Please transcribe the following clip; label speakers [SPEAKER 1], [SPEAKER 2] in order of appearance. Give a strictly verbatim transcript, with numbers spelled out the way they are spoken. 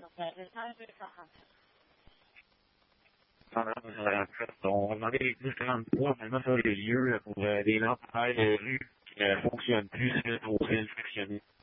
[SPEAKER 1] En fait, on va demander différentes fois maintenant sur les lieux pour euh, des lampadaires de rue qui ne fonctionnent plus suite aux fils frictionnés.